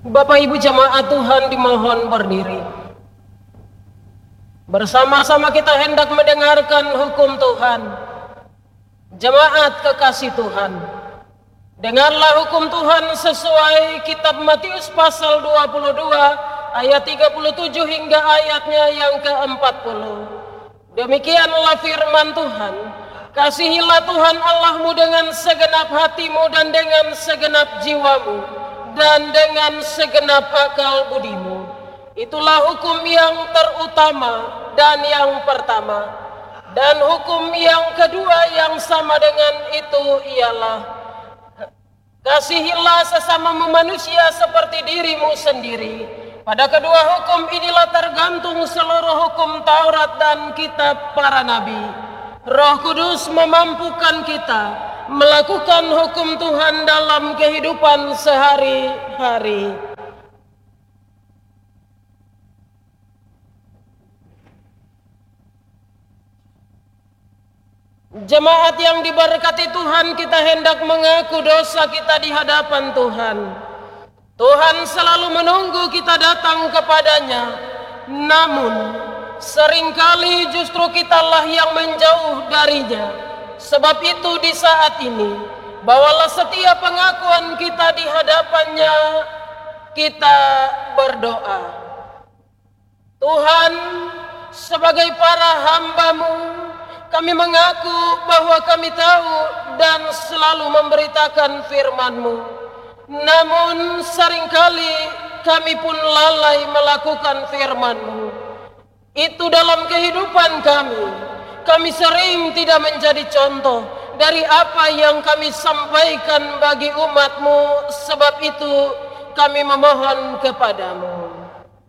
Bapak Ibu jamaah Tuhan dimohon berdiri. Bersama-sama kita hendak mendengarkan hukum Tuhan. Jemaat kekasih Tuhan, dengarlah hukum Tuhan sesuai kitab Matius pasal 22 ayat 37 hingga ayatnya yang ke-40. Demikianlah firman Tuhan. Kasihilah Tuhan Allahmu dengan segenap hatimu dan dengan segenap jiwamu dan dengan segenap akal budimu. Itulah hukum yang terutama dan yang pertama. Dan hukum yang kedua yang sama dengan itu ialah kasihilah sesamamu manusia seperti dirimu sendiri. Pada kedua hukum inilah tergantung seluruh hukum Taurat dan kitab para nabi. Roh Kudus memampukan kita melakukan hukum Tuhan dalam kehidupan sehari-hari. Jemaat yang diberkati Tuhan, kita hendak mengaku dosa kita di hadapan Tuhan. Tuhan selalu menunggu kita datang kepadanya. Namun seringkali justru kitalah yang menjauh darinya. Sebab itu di saat ini, bawalah setiap pengakuan kita di hadapannya, kita berdoa. Tuhan, sebagai para hamba-Mu, kami mengaku bahwa kami tahu dan selalu memberitakan firman-Mu. Namun seringkali kami pun lalai melakukan firman-Mu. Itu dalam kehidupan kami. Kami sering tidak menjadi contoh dari apa yang kami sampaikan bagi umat-Mu. Sebab itu kami memohon kepadamu.